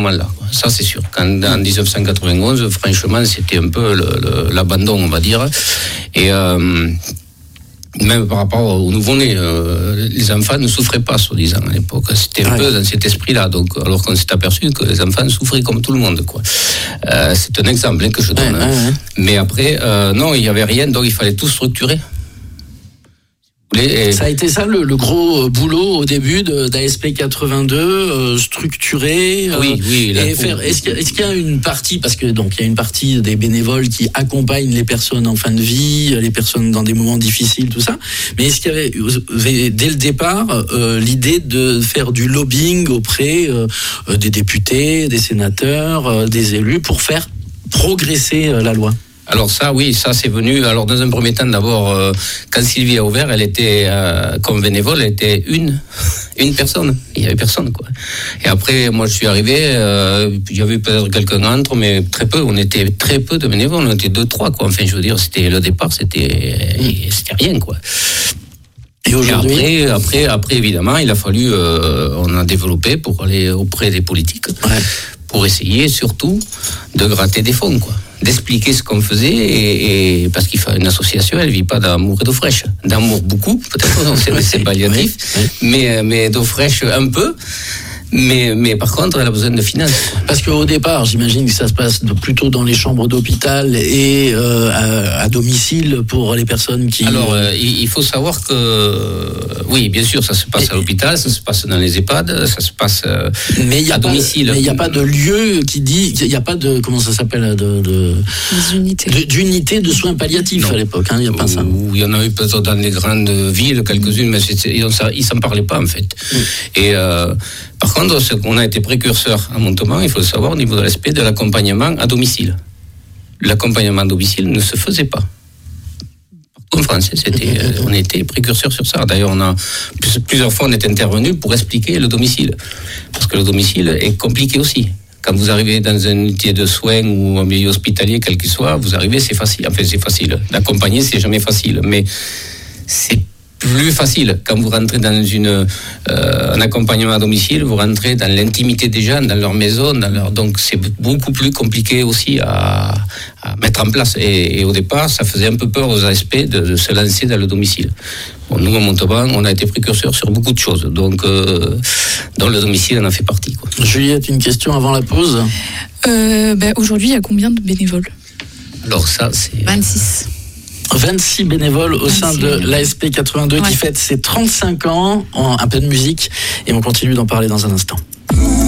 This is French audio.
moment-là. Ça, c'est sûr. En 1991, franchement, c'était un peu l'abandon, on va dire. Et même par rapport aux nouveau-nés, les enfants ne souffraient pas, soi-disant, à l'époque. C'était un peu dans cet esprit-là. Donc, alors qu'on s'est aperçu que les enfants souffraient comme tout le monde, quoi. C'est un exemple que je donne. Mais après, non, il n'y avait rien, donc il fallait tout structurer. Ça a été ça le gros boulot au début d'ASP 82, structurer. Oui. Et faire. Est-ce qu'il y a une partie, parce que donc il y a une partie des bénévoles qui accompagnent les personnes en fin de vie, les personnes dans des moments difficiles, tout ça. Mais est-ce qu'il y avait dès le départ l'idée de faire du lobbying auprès des députés, des sénateurs, des élus pour faire progresser la loi? Alors ça, oui, ça c'est venu. Alors dans un premier temps, d'abord, quand Sylvie a ouvert, elle était comme bénévole, elle était une personne. Il y avait personne, quoi. Et après, moi, je suis arrivé. Il y avait peut-être quelqu'un entre, mais très peu. On était très peu de bénévoles. On était 2-3, quoi. Enfin, je veux dire, c'était le départ, c'était rien, quoi. Et aujourd'hui, et après, évidemment, il a fallu, on a développé pour aller auprès des politiques, pour essayer surtout de gratter des fonds, quoi. D'expliquer ce qu'on faisait et parce qu'il faut une association, elle vit pas d'amour et d'eau fraîche. D'amour beaucoup, peut-être, c'est palliatif, mais d'eau fraîche un peu. Mais par contre, elle a besoin de finances. Parce qu'au départ, j'imagine que ça se passe plutôt dans les chambres d'hôpital et à domicile pour les personnes qui... Alors, il faut savoir que... Oui, bien sûr, ça se passe à l'hôpital, ça se passe dans les EHPAD, ça se passe à domicile. Mais il n'y a pas de lieu qui dit... Il n'y a pas de... Comment ça s'appelle des unités. D'unités de soins palliatifs à l'époque, hein, il n'y a pas ça. Il y en a eu peut-être dans les grandes villes, quelques-unes, mais ils ne s'en parlaient pas, en fait. Et... par contre, on a été précurseur à Montauban, il faut le savoir, au niveau de l'aspect de l'accompagnement à domicile. L'accompagnement à domicile ne se faisait pas. En France, on était précurseur sur ça. D'ailleurs, plusieurs fois, on est intervenu pour expliquer le domicile. Parce que le domicile est compliqué aussi. Quand vous arrivez dans une unité de soins ou un milieu hospitalier, quel qu'il soit, vous arrivez, c'est facile. Enfin, c'est facile. D'accompagner, c'est jamais facile. Mais c'est plus facile. Quand vous rentrez dans un accompagnement à domicile, vous rentrez dans l'intimité des gens, dans leur maison, donc c'est beaucoup plus compliqué aussi à mettre en place. Et au départ, ça faisait un peu peur aux ASP de se lancer dans le domicile. Bon, nous, à Montauban, on a été précurseurs sur beaucoup de choses. Donc, dans le domicile, on en fait partie, quoi. Juliette, une question avant la pause. Aujourd'hui, il y a combien de bénévoles? Alors ça, c'est... 26 bénévoles au sein de l'ASP 82 qui fête ses 35 ans, un peu de musique, et on continue d'en parler dans un instant.